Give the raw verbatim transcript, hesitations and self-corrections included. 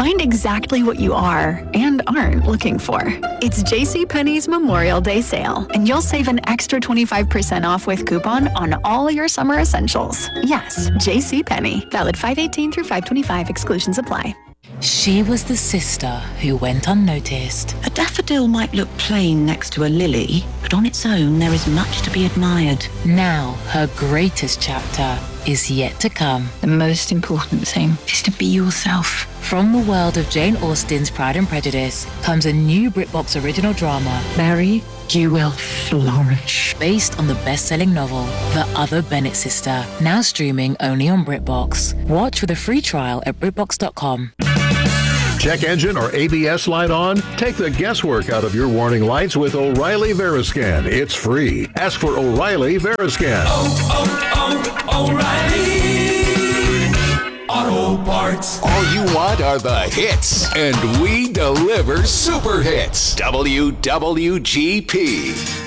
Find exactly what you are and aren't looking for. It's JCPenney's Memorial Day sale, and you'll save an extra twenty-five percent off with coupon on all your summer essentials. Yes, JCPenney. Valid five eighteen through five twenty-five. Exclusions apply. She was the sister who went unnoticed. A daffodil might look plain next to a lily, but on its own there is much to be admired. Now, her greatest chapter is yet to come. The most important thing is to be yourself. From the world of Jane Austen's Pride and Prejudice comes a new BritBox original drama. Mary, you will flourish. Based on the best-selling novel, The Other Bennet Sister, now streaming only on BritBox. Watch with a free trial at BritBox dot com. Check engine or A B S light on? Take the guesswork out of your warning lights with O'Reilly Veriscan. It's free. Ask for O'Reilly Veriscan. Oh, oh, oh, O'Reilly Auto Parts. All you want are the hits, and we deliver super hits. W W G P.